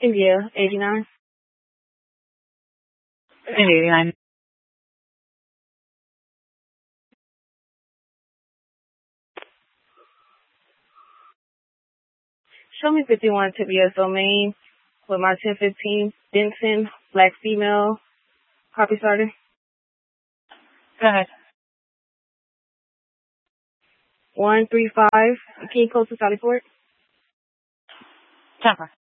India, 89. India, 89. Show me 51 Tibia's domain with my 1015 Denson, black female, copy starter. Go ahead. 135, King Coast to Sallyport. 10-4.